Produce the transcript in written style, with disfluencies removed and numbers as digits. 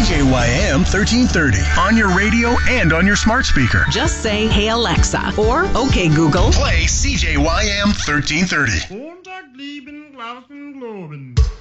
CJYM 1330 on your radio and on your smart speaker. Just say, "Hey Alexa," or "Okay Google." Play CJYM 1330. Montag, lieben, Glauben, Globen.